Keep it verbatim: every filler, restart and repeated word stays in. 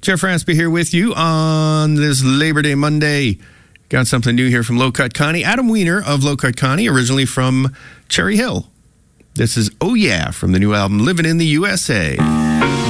Jeff Raspy here with you on this Labor Day Monday. Got something new here from Low-Cut Connie. Adam Weiner of Low-Cut Connie, originally from Cherry Hill. This is Oh Yeah from the new album Living in the U S A.